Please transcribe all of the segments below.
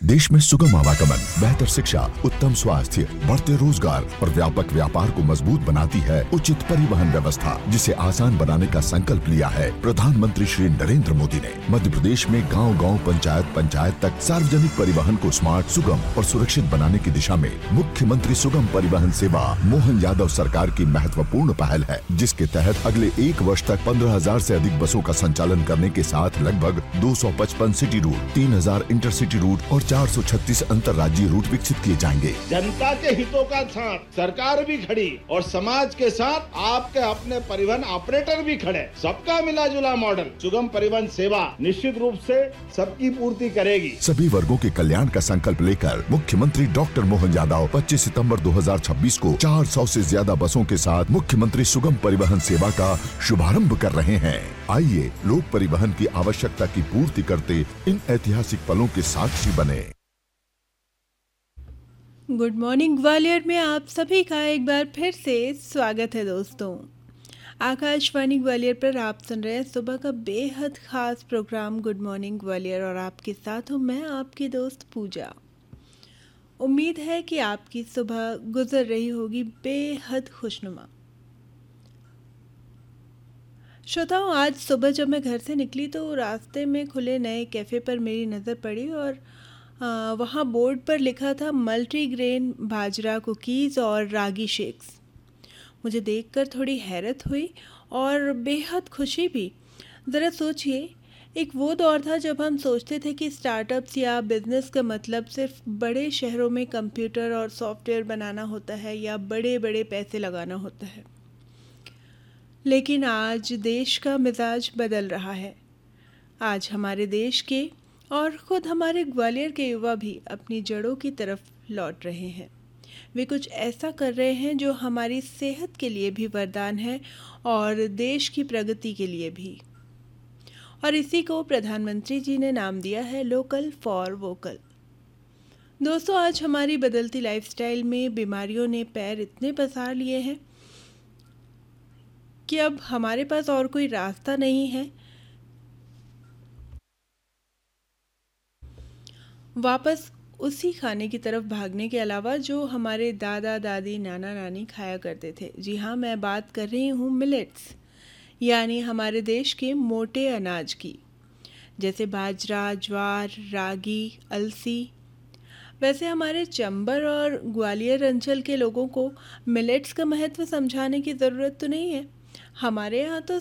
देश में सुगम आवागमन, बेहतर शिक्षा, उत्तम स्वास्थ्य, बढ़ते रोजगार और व्यापक व्यापार को मजबूत बनाती है उचित परिवहन व्यवस्था, जिसे आसान बनाने का संकल्प लिया है प्रधानमंत्री श्री नरेंद्र मोदी ने। मध्य प्रदेश में गांव-गांव, पंचायत तक सार्वजनिक परिवहन को स्मार्ट, सुगम और सुरक्षित बनाने की दिशा में मुख्यमंत्री सुगम परिवहन सेवा मोहन यादव सरकार की महत्वपूर्ण पहल है, जिसके तहत अगले 1 वर्ष तक 15,000 से अधिक बसों का संचालन करने के साथ लगभग 255 सिटी रूट, 3,000 इंटरसिटी रूट और 436 अंतर्राज्यीय रूट विकसित किए जाएंगे। जनता के हितों का साथ सरकार भी खड़ी और समाज के साथ आपके अपने परिवहन ऑपरेटर भी खड़े। सबका मिला जुला मॉडल सुगम परिवहन सेवा निश्चित रूप से सबकी पूर्ति करेगी। सभी वर्गों के कल्याण का संकल्प लेकर मुख्यमंत्री डॉक्टर मोहन यादव 25 सितंबर 2026 को 400 से ज्यादा बसों के साथ मुख्यमंत्री सुगम परिवहन सेवा का शुभारंभ कर रहे हैं। आइए लोक परिवहन की आवश्यकता की पूर्ति करते इन ऐतिहासिक पलों के साक्षी बने। गुड मॉर्निंग ग्वालियर में आप सभी का एक बार फिर से स्वागत है दोस्तों। आकाशवाणी ग्वालियर पर आप सुन रहे हैं सुबह का बेहद खास प्रोग्राम गुड मॉर्निंग ग्वालियर और आपके साथ हूँ मैं आपकी दोस्त पूजा। उम्मीद है कि आपकी सुबह गुजर रही होगी बेहद खुशनुमा। श्रोताओं, आज सुबह जब मैं घर से निकली तो रास्ते में खुले नए कैफ़े पर मेरी नज़र पड़ी और वहाँ बोर्ड पर लिखा था मल्टीग्रेन बाजरा कुकीज़ और रागी शेक्स। मुझे देखकर थोड़ी हैरत हुई और बेहद खुशी भी। ज़रा सोचिए, एक वो दौर था जब हम सोचते थे कि स्टार्टअप्स या बिज़नेस का मतलब सिर्फ बड़े शहरों में कंप्यूटर और सॉफ्टवेयर बनाना होता है या बड़े बड़े पैसे लगाना होता है। लेकिन आज देश का मिजाज बदल रहा है। आज हमारे देश के और ख़ुद हमारे ग्वालियर के युवा भी अपनी जड़ों की तरफ लौट रहे हैं। वे कुछ ऐसा कर रहे हैं जो हमारी सेहत के लिए भी वरदान है और देश की प्रगति के लिए भी। और इसी को प्रधानमंत्री जी ने नाम दिया है लोकल फॉर वोकल। दोस्तों, आज हमारी बदलती लाइफस्टाइल में बीमारियों ने पैर इतने पसार लिए हैं कि अब हमारे पास और कोई रास्ता नहीं है वापस उसी खाने की तरफ भागने के अलावा जो हमारे दादा दादी नाना नानी खाया करते थे। जी हाँ, मैं बात कर रही हूँ मिलेट्स, यानी हमारे देश के मोटे अनाज की, जैसे बाजरा, ज्वार, रागी, अलसी। वैसे हमारे चंबल और ग्वालियर अंचल के लोगों को मिलेट्स का महत्व समझाने की ज़रूरत तो नहीं है। हमारे यहाँ तो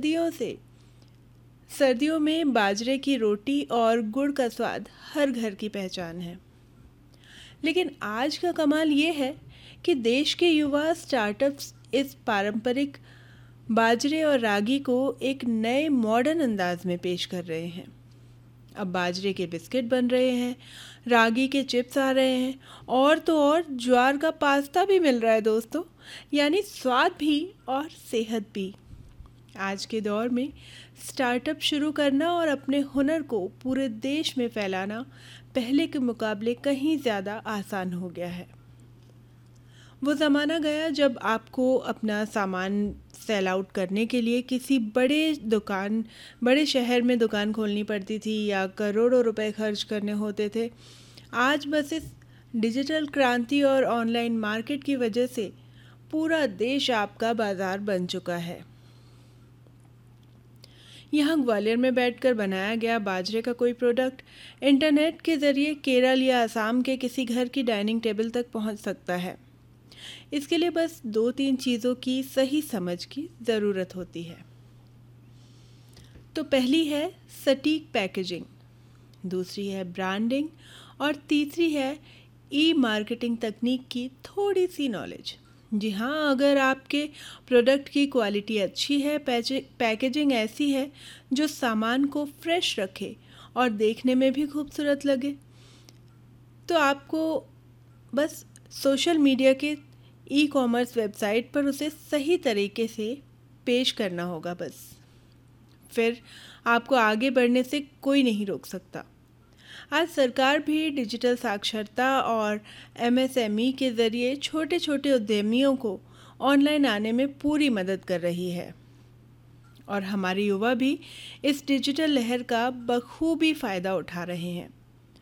सर्दियों में बाजरे की रोटी और गुड़ का स्वाद हर घर की पहचान है। लेकिन आज का कमाल ये है कि देश के युवा स्टार्टअप्स इस पारंपरिक बाजरे और रागी को एक नए मॉडर्न अंदाज में पेश कर रहे हैं। अब बाजरे के बिस्किट बन रहे हैं, रागी के चिप्स आ रहे हैं और तो और ज्वार का पास्ता भी मिल रहा है दोस्तों। यानी स्वाद भी और सेहत भी। आज के दौर में स्टार्टअप शुरू करना और अपने हुनर को पूरे देश में फैलाना पहले के मुकाबले कहीं ज़्यादा आसान हो गया है। वो ज़माना गया जब आपको अपना सामान सेल आउट करने के लिए किसी बड़े शहर में दुकान खोलनी पड़ती थी या करोड़ों रुपए खर्च करने होते थे। आज बस इस डिजिटल क्रांति और ऑनलाइन मार्केट की वजह से पूरा देश आपका बाजार बन चुका है। यहाँ ग्वालियर में बैठकर बनाया गया बाजरे का कोई प्रोडक्ट इंटरनेट के ज़रिए केरल या असम के किसी घर की डाइनिंग टेबल तक पहुँच सकता है। इसके लिए बस 2-3 चीज़ों की सही समझ की ज़रूरत होती है। तो पहली है सटीक पैकेजिंग, दूसरी है ब्रांडिंग और तीसरी है ई-मार्केटिंग तकनीक की थोड़ी सी नॉलेज। जी हाँ, अगर आपके प्रोडक्ट की क्वालिटी अच्छी है, पैकेजिंग ऐसी है जो सामान को फ्रेश रखे और देखने में भी खूबसूरत लगे, तो आपको बस सोशल मीडिया के ई-कॉमर्स वेबसाइट पर उसे सही तरीके से पेश करना होगा। बस फिर आपको आगे बढ़ने से कोई नहीं रोक सकता। आज सरकार भी डिजिटल साक्षरता और MSME के ज़रिए छोटे छोटे उद्यमियों को ऑनलाइन आने में पूरी मदद कर रही है और हमारे युवा भी इस डिजिटल लहर का बखूबी फ़ायदा उठा रहे हैं।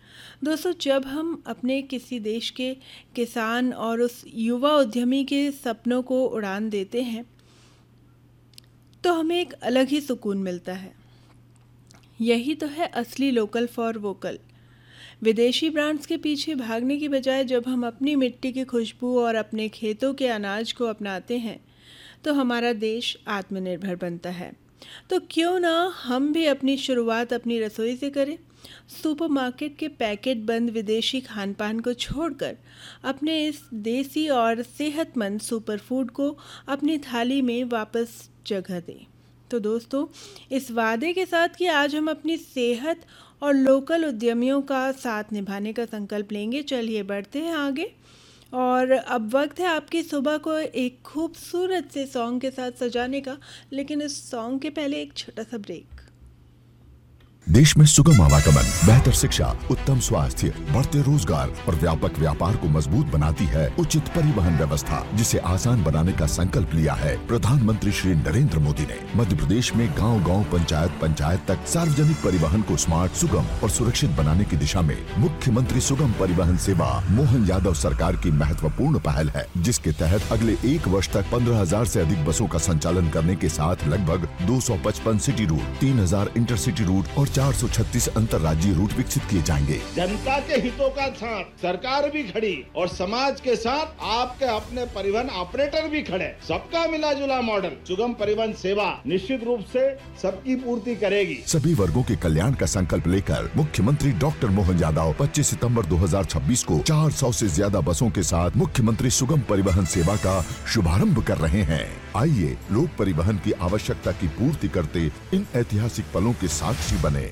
दोस्तों, जब हम अपने किसी देश के किसान और उस युवा उद्यमी के सपनों को उड़ान देते हैं तो हमें एक अलग ही सुकून मिलता है। यही तो है असली लोकल फॉर वोकल। विदेशी ब्रांड्स के पीछे भागने की बजाय जब हम अपनी मिट्टी की खुशबू और अपने खेतों के अनाज को अपनाते हैं तो हमारा देश आत्मनिर्भर बनता है। तो क्यों ना हम भी अपनी शुरुआत अपनी रसोई से करें। सुपरमार्केट के पैकेट बंद विदेशी खान पान को छोड़कर अपने इस देसी और सेहतमंद सुपरफूड को अपनी थाली में वापस जगह दें। तो दोस्तों, इस वादे के साथ कि आज हम अपनी सेहत और लोकल उद्यमियों का साथ निभाने का संकल्प लेंगे, चलिए बढ़ते हैं आगे। और अब वक्त है आपकी सुबह को एक खूबसूरत से सॉन्ग के साथ सजाने का, लेकिन इस सॉन्ग के पहले एक छोटा सा ब्रेक। देश में सुगम आवागमन, बेहतर शिक्षा, उत्तम स्वास्थ्य, बढ़ते रोजगार और व्यापक व्यापार को मजबूत बनाती है उचित परिवहन व्यवस्था, जिसे आसान बनाने का संकल्प लिया है प्रधानमंत्री श्री नरेंद्र मोदी ने। मध्य प्रदेश में गांव-गांव, पंचायत तक सार्वजनिक परिवहन को स्मार्ट, सुगम और सुरक्षित बनाने की दिशा में मुख्यमंत्री सुगम परिवहन सेवा मोहन यादव सरकार की महत्वपूर्ण पहल है, जिसके तहत अगले 1 वर्ष तक 15,000 से अधिक बसों का संचालन करने के साथ लगभग 255 सिटी रूट, 3,000 इंटरसिटी रूट और 436 अंतर्राज्यीय रूट विकसित किए जाएंगे। जनता के हितों का साथ सरकार भी खड़ी और समाज के साथ आपके अपने परिवहन ऑपरेटर भी खड़े। सबका मिला जुला मॉडल सुगम परिवहन सेवा निश्चित रूप से सबकी पूर्ति करेगी। सभी वर्गों के कल्याण का संकल्प लेकर मुख्यमंत्री डॉक्टर मोहन यादव 25 सितंबर 2026 को 400 से ज्यादा बसों के साथ मुख्यमंत्री सुगम परिवहन सेवा का शुभारंभ कर रहे हैं। आइए लोक परिवहन की आवश्यकता की पूर्ति करते इन ऐतिहासिक पलों के साक्षी बने।